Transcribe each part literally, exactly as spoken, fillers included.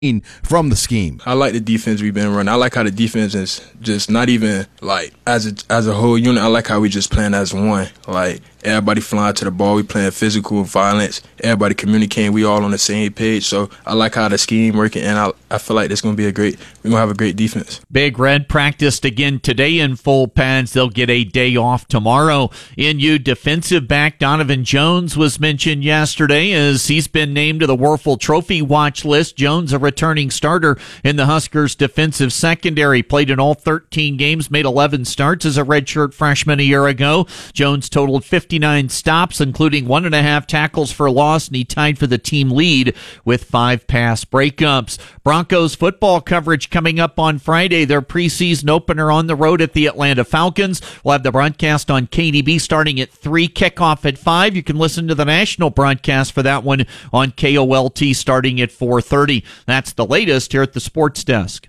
from the scheme? I like the defense we've been running. I like how the defense is just not even like as a as a whole unit. I like how we just playing as one. Like everybody flying to the ball. We playing physical violence. Everybody communicating. We all on the same page. So I like how the scheme working, and I I feel like it's gonna be a great. We're gonna have a great defense. Big Red practiced again today in full pads. They'll get a day off tomorrow. N U defensive back Donovan Jones was mentioned yesterday as he's been named to the Werfel Trophy watch list. Jones, a returning starter in the Huskers defensive secondary, played in all thirteen games, made eleven starts as a redshirt freshman a year ago. Jones totaled fifty-nine stops, including one and a half tackles for loss, and he tied for the team lead with five pass breakups. Broncos football coverage coming up on Friday. Their preseason opener on the road at the Atlanta Falcons. We'll have the broadcast on K D B starting at three, kickoff at five. You can listen to the national broadcast for that one on K O L T starting at four thirty. That's the latest here at the Sports Desk.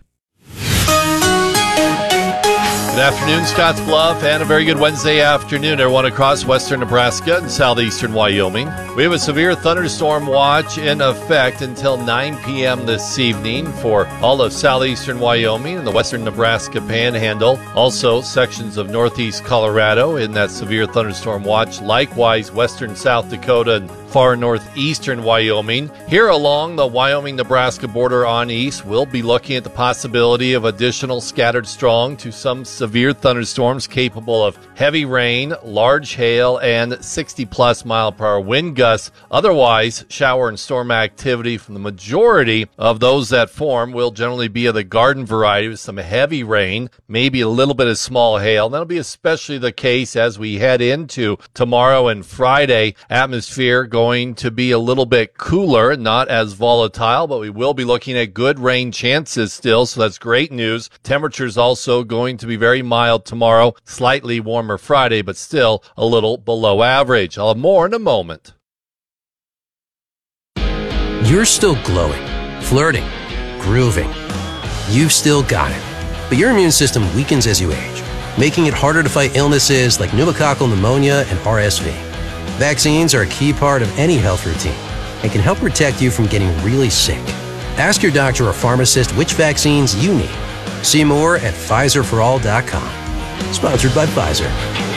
Good afternoon, Scottsbluff, and a very good Wednesday afternoon, everyone across western Nebraska and southeastern Wyoming. We have a severe thunderstorm watch in effect until nine p.m. this evening for all of southeastern Wyoming and the western Nebraska Panhandle. Also, sections of northeast Colorado in that severe thunderstorm watch. Likewise, western South Dakota and far northeastern Wyoming. Here along the Wyoming-Nebraska border on east, we'll be looking at the possibility of additional scattered strong to some severe thunderstorms capable of heavy rain, large hail, and sixty-plus mile per hour wind gusts. Otherwise, shower and storm activity from the majority of those that form will generally be of the garden variety with some heavy rain, maybe a little bit of small hail. That'll be especially the case as we head into tomorrow and Friday. Atmosphere going Going to be a little bit cooler, not as volatile, but we will be looking at good rain chances still, so that's great news. Temperatures also going to be very mild tomorrow, slightly warmer Friday, but still a little below average. I'll have more in a moment. You're still glowing, flirting, grooving. You've still got it. But your immune system weakens as you age, making it harder to fight illnesses like pneumococcal pneumonia and R S V. Vaccines are a key part of any health routine and can help protect you from getting really sick. Ask your doctor or pharmacist which vaccines you need. See more at Pfizer for all dot com. Sponsored by Pfizer.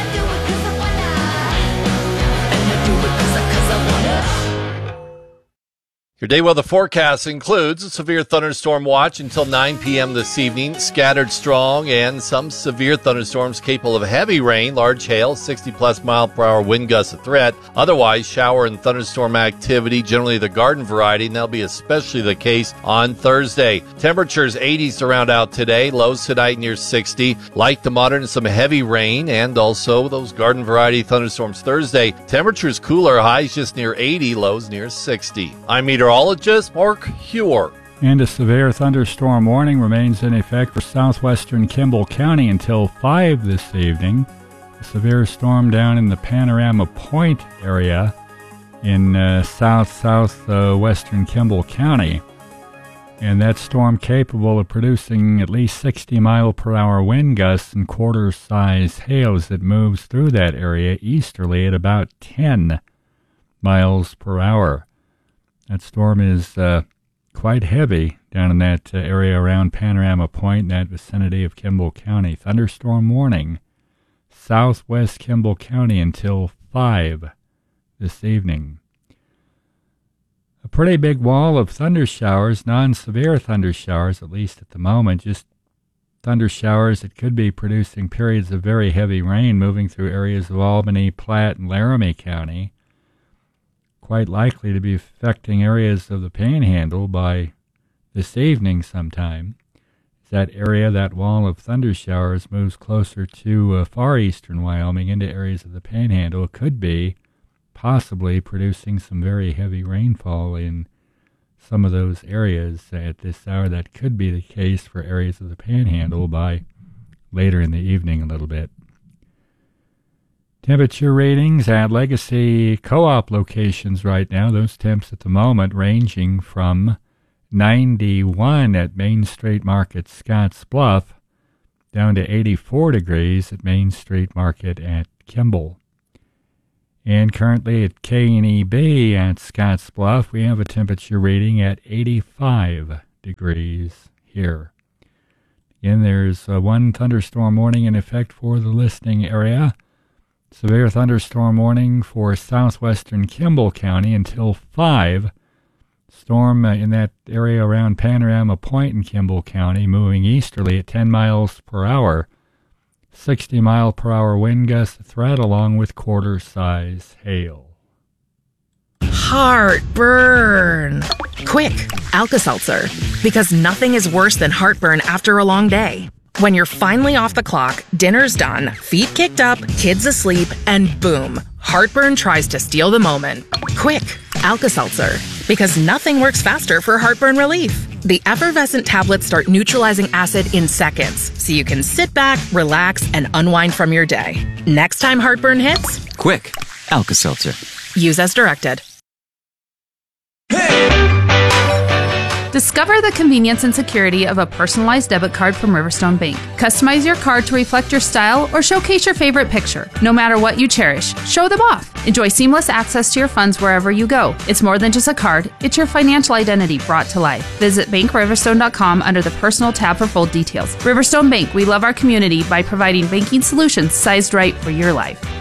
Your day weather forecast includes a severe thunderstorm watch until nine p.m. this evening, scattered strong and some severe thunderstorms capable of heavy rain, large hail, sixty-plus mile per hour wind gusts a threat. Otherwise, shower and thunderstorm activity, generally the garden variety, and that'll be especially the case on Thursday. Temperatures eighties to round out today, lows tonight near sixty, light to moderate, some heavy rain, and also those garden variety thunderstorms Thursday. Temperatures cooler, highs just near eighty, lows near sixty. I'm meteorologist Mark Huer. And a severe thunderstorm warning remains in effect for southwestern Kimball County until five this evening. A severe storm down in the Panorama Point area in uh, south-southwestern uh, Kimball County. And that storm capable of producing at least sixty mile per hour wind gusts and quarter-size hail as it moves through that area easterly at about ten miles per hour. That storm is uh, quite heavy down in that uh, area around Panorama Point, in that vicinity of Kimball County. Thunderstorm warning, southwest Kimball County until five this evening. A pretty big wall of thunder showers, non-severe thunder showers, at least at the moment, just thunder showers that could be producing periods of very heavy rain moving through areas of Albany, Platte, and Laramie County. Quite likely to be affecting areas of the Panhandle by this evening sometime. That area, that wall of thunder showers, moves closer to uh, far eastern Wyoming into areas of the Panhandle. It could be possibly producing some very heavy rainfall in some of those areas at this hour. That could be the case for areas of the Panhandle by later in the evening a little bit. Temperature readings at Legacy Co-op locations right now. Those temps at the moment ranging from ninety-one at Main Street Market, Scottsbluff, down to eighty-four degrees at Main Street Market at Kimball. And currently at K and E B at Scottsbluff, we have a temperature reading at eighty-five degrees here. Again, there's uh, one thunderstorm warning in effect for the listening area. Severe thunderstorm warning for southwestern Kimball County until five. Storm uh, in that area around Panorama Point in Kimball County, moving easterly at ten miles per hour. sixty mile per hour wind gust threat along with quarter-size hail. Heartburn. Quick, Alka-Seltzer. Because nothing is worse than heartburn after a long day. When you're finally off the clock, dinner's done, feet kicked up, kids asleep, and boom, heartburn tries to steal the moment. Quick, Alka-Seltzer. Because nothing works faster for heartburn relief. The effervescent tablets start neutralizing acid in seconds, so you can sit back, relax, and unwind from your day. Next time heartburn hits, quick, Alka-Seltzer. Use as directed. Discover the convenience and security of a personalized debit card from Riverstone Bank. Customize your card to reflect your style or showcase your favorite picture. No matter what you cherish, show them off. Enjoy seamless access to your funds wherever you go. It's more than just a card, it's your financial identity brought to life. Visit bank riverstone dot com under the Personal tab for full details. Riverstone Bank, we love our community by providing banking solutions sized right for your life.